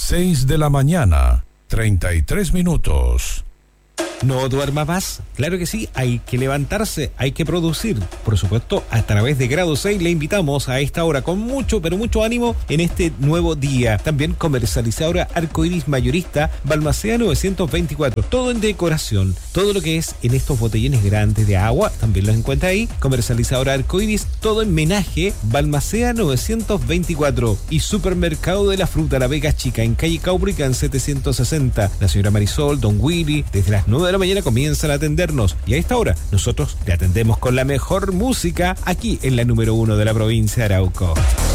6 de la mañana, 33 minutos. No duerma más. Claro que sí, hay que levantarse, hay que producir. Por supuesto, a través de Grado 6 le invitamos a esta hora con mucho, pero mucho ánimo en este nuevo día. También comercializadora Arcoiris Mayorista, Balmaceda 924. Todo en decoración, todo lo que es en estos botellones grandes de agua, también los encuentra ahí. Comercializadora Arcoiris, todo en menaje, Balmaceda 924. Y Supermercado de la Fruta, La Vega Chica, en calle Cáubrica, en 760. La señora Marisol, Don Willy, desde las 9 de la mañana comienzan a atendernos y a esta hora nosotros le atendemos con la mejor música aquí en la número 1 de la provincia de Arauco.